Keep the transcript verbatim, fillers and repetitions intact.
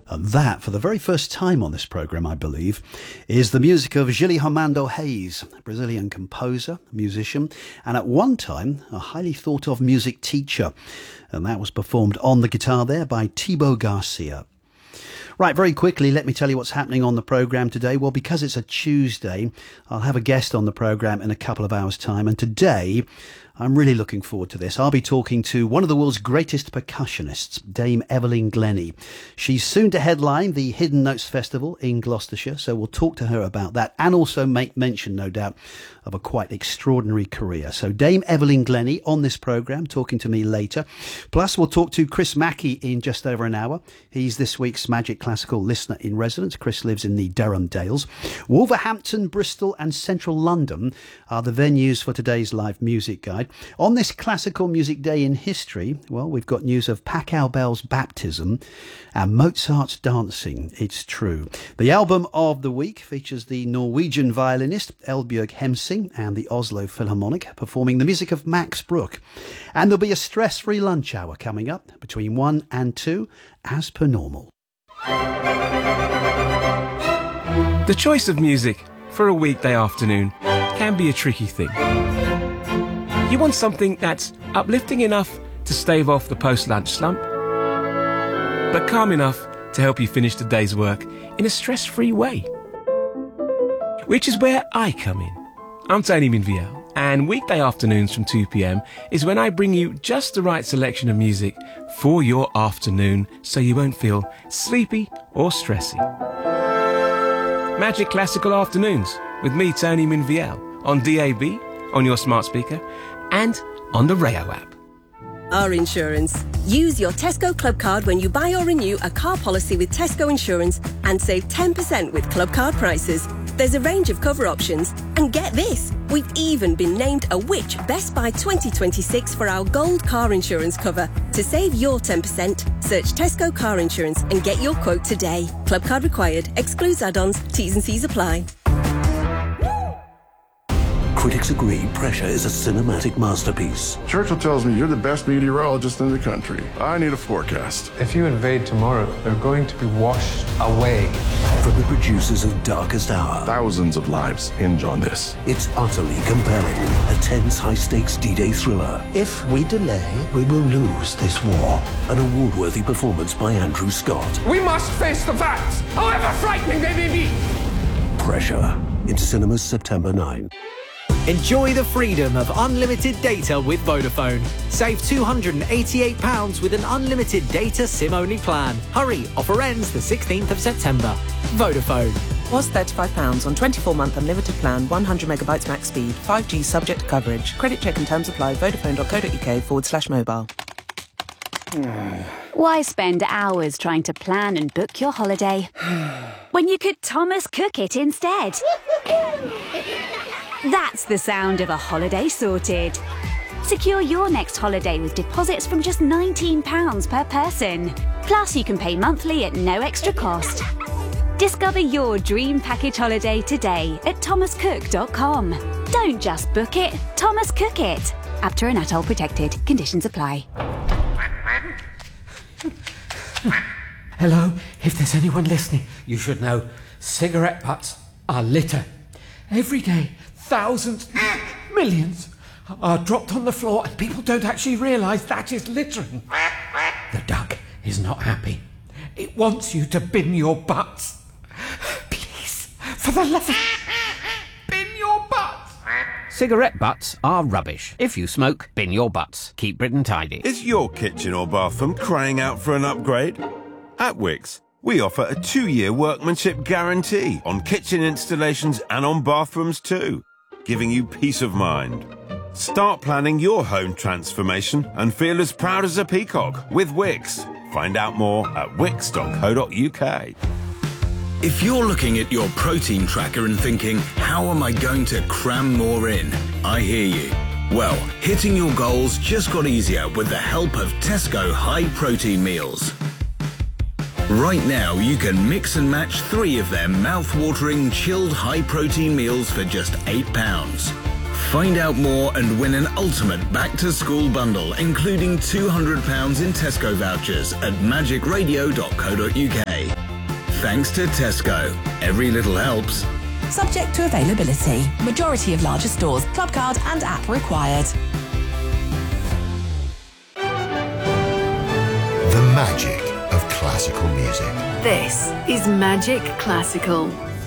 And that, for the very first time on this programme, I believe, is the music of Gili Armando Reis, a Brazilian composer, musician, and at one time a highly thought of music teacher. And that was performed on the guitar there by Thibaut Garcia. Right, very quickly, let me tell you what's happening on the programme today. Well, because it's a Tuesday, I'll have a guest on the programme in a couple of hours' time. And today, I'm really looking forward to this. I'll be talking to one of the world's greatest percussionists, Dame Evelyn Glennie. She's soon to headline the Hidden Notes Festival in Gloucestershire, so we'll talk to her about that and also make mention, no doubt, of a quite extraordinary career. So Dame Evelyn Glennie on this programme, talking to me later. Plus, we'll talk to Chris Mackey in just over an hour. He's this week's Magic Classical Listener in Residence. Chris lives in the Durham Dales. Wolverhampton, Bristol and Central London are the venues for today's live music guide. On this classical music day in history, well, we've got news of Pachelbel's Bell's baptism and Mozart's dancing. It's true. The album of the week features the Norwegian violinist Eldbjørg Hemsing and the Oslo Philharmonic performing the music of Max Bruch. And there'll be a stress-free lunch hour coming up between one and two, as per normal. The choice of music for a weekday afternoon can be a tricky thing. You want something that's uplifting enough to stave off the post-lunch slump, but calm enough to help you finish the day's work in a stress-free way. Which is where I come in. I'm Tony Minviel, and weekday afternoons from two p.m. is when I bring you just the right selection of music for your afternoon so you won't feel sleepy or stressy. Magic Classical Afternoons with me, Tony Minviel, on D A B, on your smart speaker, and on the Rayo app. Our insurance. Use your Tesco Club Card when you buy or renew a car policy with Tesco Insurance and save ten percent with Club Card prices. There's a range of cover options. And get this, we've even been named a Which Best Buy twenty twenty-six for our gold car insurance cover. To save your ten percent, search Tesco Car Insurance and get your quote today. Club Card required. Excludes add-ons. T's and C's apply. Critics agree Pressure is a cinematic masterpiece. Churchill tells me you're the best meteorologist in the country. I need a forecast. If you invade tomorrow, they're going to be washed away. From the producers of Darkest Hour. Thousands of lives hinge on this. It's utterly compelling. A tense, high-stakes D-Day thriller. If we delay, we will lose this war. An award-worthy performance by Andrew Scott. We must face the facts, however frightening they may be. Pressure. In cinemas September ninth. Enjoy the freedom of unlimited data with Vodafone. Save two hundred eighty-eight pounds with an unlimited data SIM-only plan. Hurry, offer ends the sixteenth of September. Vodafone. Was thirty-five pounds on twenty-four month unlimited plan, one hundred megabytes max speed, five G subject to coverage. Credit check and terms apply. Vodafone.co.uk forward slash mobile. Why spend hours trying to plan and book your holiday when you could Thomas Cook it instead? That's the sound of a holiday sorted. Secure your next holiday with deposits from just nineteen pounds per person. Plus, you can pay monthly at no extra cost. Discover your dream package holiday today at thomas cook dot com. Don't just book it, Thomas Cook it. Apter and Atoll protected. Conditions apply. Hello, if there's anyone listening, you should know cigarette butts are litter. Every day, thousands, millions are dropped on the floor and people don't actually realise that is littering. The duck is not happy. It wants you to bin your butts. Please, for the love of... bin your butts! Cigarette butts are rubbish. If you smoke, bin your butts. Keep Britain tidy. Is your kitchen or bathroom crying out for an upgrade? At Wickes, we offer a two-year workmanship guarantee on kitchen installations and on bathrooms too, giving you peace of mind. Start planning your home transformation and feel as proud as a peacock with Wickes. Find out more at wickes dot co dot uk. If you're looking at your protein tracker and thinking, how am I going to cram more in? I hear you. Well, hitting your goals just got easier with the help of Tesco High Protein Meals. Right now, you can mix and match three of their mouth-watering, chilled high-protein meals for just eight pounds. Find out more and win an ultimate back-to-school bundle, including two hundred pounds in Tesco vouchers at magic radio dot co dot uk. Thanks to Tesco. Every little helps. Subject to availability. Majority of larger stores. Club card and app required. The magic of classical music. This is Magic Classical.